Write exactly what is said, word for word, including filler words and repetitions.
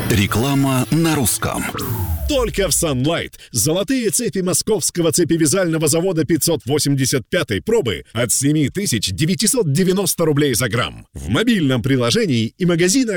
Реклама на русском. Только в Sunlight. Золотые цепи московского цепевязального завода пятьсот восемьдесят пятой пробы от семь тысяч девятьсот девяносто рублей за грамм. В мобильном приложении и магазинах